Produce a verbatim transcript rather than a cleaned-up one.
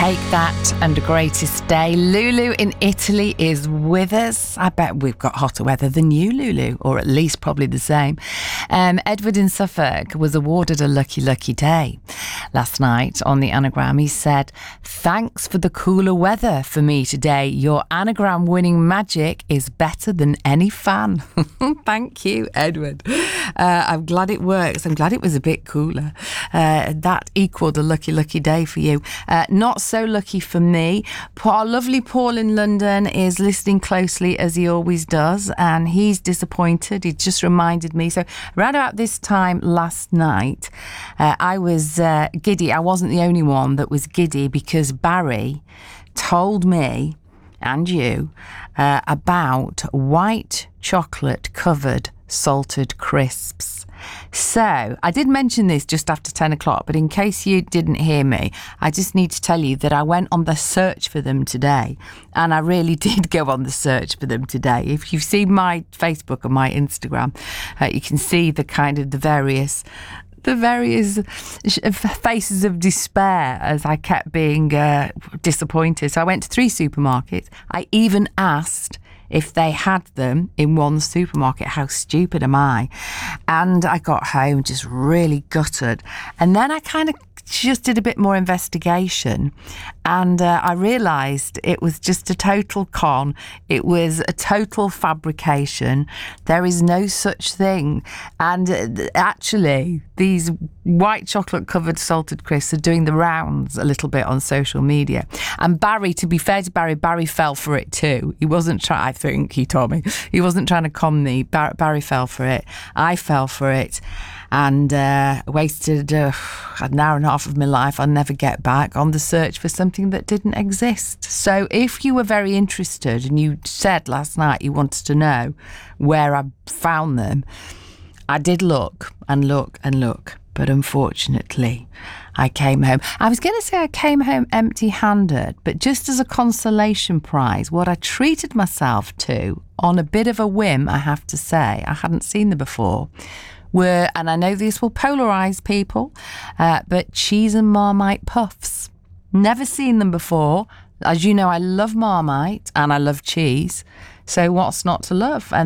Take That and Greatest Day. Lulu in Italy is with us. I bet we've got hotter weather than you, Lulu, or at least probably the same. Um, Edward in Suffolk was awarded a lucky, lucky day last night on the anagram. He said, "Thanks for the cooler weather for me today. Your anagram winning magic is better than any fan." Thank you, Edward. Uh, I'm glad it works. I'm glad it was a bit cooler. Uh, that equalled a lucky, lucky day for you. Uh, not so lucky for me. Our lovely Paul in London is listening closely as he always does, and he's disappointed. He just reminded me. So around about this time last night, uh, I was uh, giddy. I wasn't the only one that was giddy because Barry told me and you uh, about white chocolate covered salted crisps. So I did mention this just after ten o'clock, but in case you didn't hear me, I just need to tell you that I went on the search for them today, and I really did go on the search for them today. If you've seen my Facebook and my Instagram, uh, you can see the kind of the various the various faces of despair as I kept being uh, disappointed. So I went to three supermarkets. I even asked if they had them in one supermarket. How stupid am I? And I got home just really gutted. And then I kind of just did a bit more investigation, and uh, I realised it was just a total con. It was a total fabrication. There is no such thing. And uh, actually, these white chocolate covered salted crisps are doing the rounds a little bit on social media. And Barry, to be fair to Barry, Barry fell for it too. He wasn't trying, I think he told me, he wasn't trying to con me. Bar- Barry fell for it. I fell for it. And uh, wasted uh, an hour and a half of my life I'll never get back on the search for something that didn't exist. So if you were very interested and you said last night you wanted to know where I found them, I did look and look and look. But unfortunately, I came home. I was going to say I came home empty-handed, but just as a consolation prize, what I treated myself to, on a bit of a whim, I have to say, I hadn't seen them before, were, and I know this will polarise people, uh, but cheese and Marmite puffs. Never seen them before. As you know, I love Marmite and I love cheese. So what's not to love? And